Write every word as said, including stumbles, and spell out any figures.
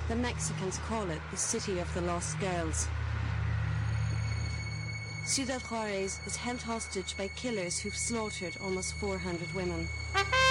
The Mexicans call it the City of the Lost Girls. Ciudad Juarez is held hostage by killers who've slaughtered almost four hundred women.